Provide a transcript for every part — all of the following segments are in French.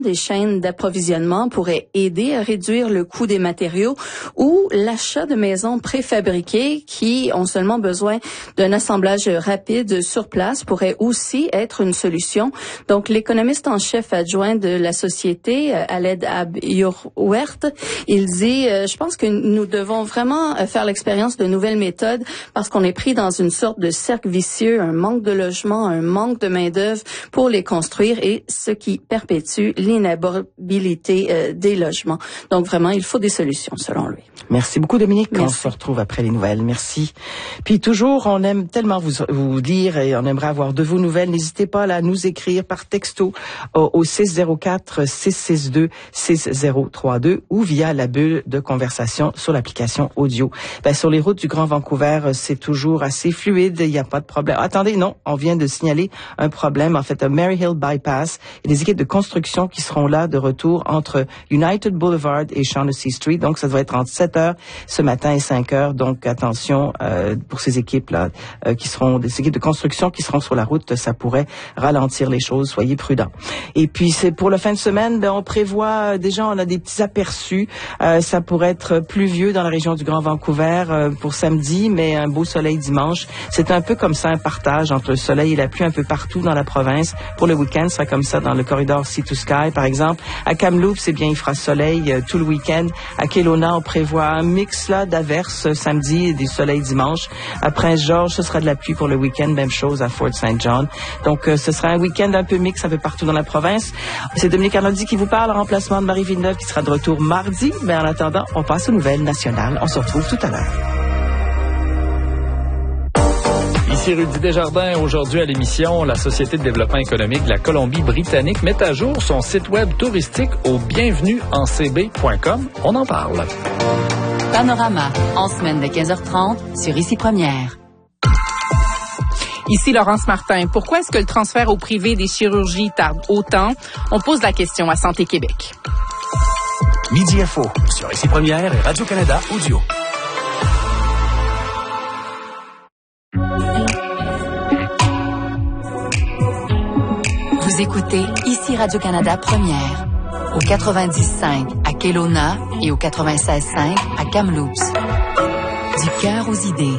des chaînes d'approvisionnement pourrait aider à réduire le coût des matériaux ou l'achat de maisons préfabriquées qui ont seulement besoin d'un assemblage rapide sur place pourrait aussi être une solution. Donc, l'économiste en chef adjoint de la société, Khaled Abyourwert, il dit, je pense que nous devons vraiment faire l'expérience de nouvelles méthodes parce qu'on est pris dans une sorte de cercle vicieux, un manque de logement, un manque de main-d'œuvre pour les construire et ce qui perpétue l'inabordabilité des logements. Donc vraiment, il faut des solutions, selon lui. Merci beaucoup, Dominique. Merci. On se retrouve après les nouvelles. Merci. Puis toujours, on aime tellement vous lire et on aimerait avoir de vos nouvelles. N'hésitez pas à nous écrire par texto au 604-662-6032 ou via la bulle de conversation sur l'application audio. Sur les routes du Grand Vancouver, c'est toujours assez fluide. Il n'y a pas de problème. Attendez, non, on vient de signaler un problème. En fait, à Maryhill Bypass, il y a des équipes de construction qui seront là de retour entre United Boulevard et Shaughnessy Street. Donc, ça doit être entre 7h ce matin et 5h. Donc, attention pour ces équipes-là qui seront des équipes de construction qui seront sur la route. Ça pourrait ralentir les choses. Soyez prudents. Et puis, c'est pour la fin de semaine, on prévoit déjà, on a des petits aperçus. Ça pourrait être pluvieux dans la région du Grand Vancouver pour samedi, mais un beau soleil dimanche. C'est un peu comme ça, un partage entre le soleil et la pluie un peu partout dans la province. Pour le week-end, ce sera comme ça dans le corridor Sea to Sky, par exemple. À Kamloops, il fera soleil tout le week-end. À Kelowna, on prévoit un mix là d'averses samedi et du soleil dimanche. À Prince-Georges, ce sera de la pluie pour le week-end. Même chose à Fort St. John. Donc, ce sera un week-end un peu mix un peu partout dans la province. C'est Dominique Arnoldi qui vous parle en remplacement de Marie Villeneuve qui sera de retour mardi. Mais en attendant, on passe aux nouvelles nationales. On se retrouve tout à l'heure. Ici Rudy Desjardins. Aujourd'hui à l'émission, la Société de développement économique de la Colombie-Britannique met à jour son site web touristique au bienvenuencb.com. On en parle. Panorama, en semaine de 15h30 sur Ici Première. Ici Laurence Martin. Pourquoi est-ce que le transfert au privé des chirurgies tarde autant? On pose la question à Santé Québec. Midi Info sur Ici Première et Radio-Canada Audio. Vous écoutez Ici Radio-Canada Première, au 90.5 à Kelowna et au 96.5 à Kamloops. Du cœur aux idées.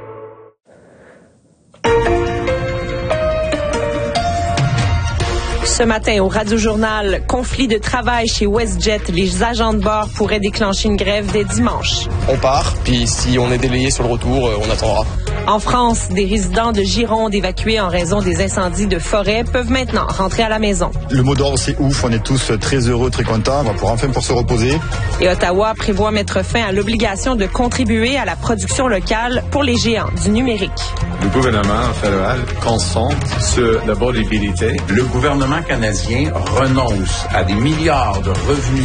Ce matin, au Radio-Journal, conflit de travail chez WestJet. Les agents de bord pourraient déclencher une grève dès dimanche. On part, puis si on est délayé sur le retour, on attendra. En France, des résidents de Gironde évacués en raison des incendies de forêt peuvent maintenant rentrer à la maison. Le mot d'ordre, c'est ouf. On est tous très heureux, très contents. On va pouvoir enfin se reposer. Et Ottawa prévoit mettre fin à l'obligation de contribuer à la production locale pour les géants du numérique. Le gouvernement fédéral concentre sur la mobilité. Le gouvernement canadien renonce à des milliards de revenus.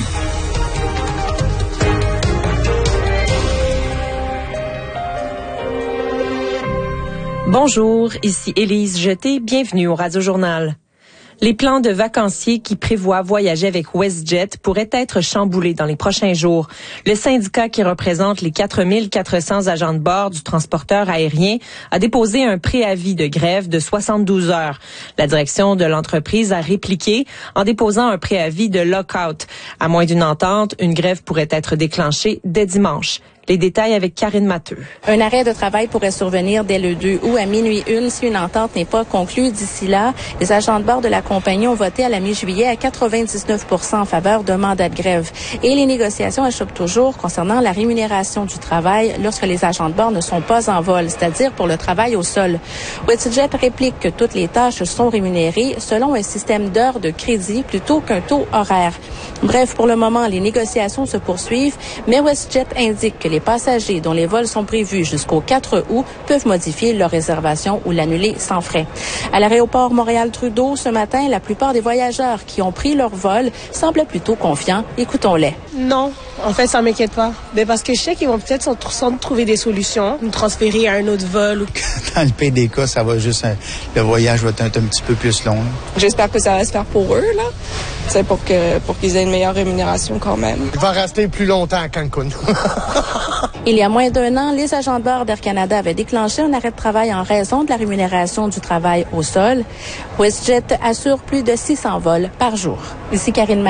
Bonjour, ici Élise Jeté, bienvenue au Radio-Journal. Les plans de vacanciers qui prévoient voyager avec WestJet pourraient être chamboulés dans les prochains jours. Le syndicat qui représente les 4400 agents de bord du transporteur aérien a déposé un préavis de grève de 72 heures. La direction de l'entreprise a répliqué en déposant un préavis de lock-out. À moins d'une entente, une grève pourrait être déclenchée dès dimanche. Les détails avec Karine Matteux. Un arrêt de travail pourrait survenir dès le 2 août à minuit 1 si une entente n'est pas conclue. D'ici là, les agents de bord de la compagnie ont voté à la mi-juillet à 99% en faveur d'un mandat de grève. Et les négociations achoppent toujours concernant la rémunération du travail lorsque les agents de bord ne sont pas en vol, c'est-à-dire pour le travail au sol. WestJet réplique que toutes les tâches sont rémunérées selon un système d'heures de crédit plutôt qu'un taux horaire. Bref, pour le moment, les négociations se poursuivent, mais WestJet indique que les passagers dont les vols sont prévus jusqu'au 4 août peuvent modifier leur réservation ou l'annuler sans frais. À l'aéroport Montréal-Trudeau, ce matin, la plupart des voyageurs qui ont pris leur vol semblent plutôt confiants. Écoutons-les. Non, en fait, ça m'inquiète pas. Mais parce que je sais qu'ils vont peut-être trouver des solutions, nous transférer à un autre vol. Dans le PDK, ça va juste... le voyage va être un petit peu plus long. J'espère que ça va se faire pour eux, là. C'est pour qu'ils aient une meilleure rémunération quand même. Il va rester plus longtemps à Cancun. Il y a moins d'un an, les agents de bord d'Air Canada avaient déclenché un arrêt de travail en raison de la rémunération du travail au sol. WestJet assure plus de 600 vols par jour. Ici Karine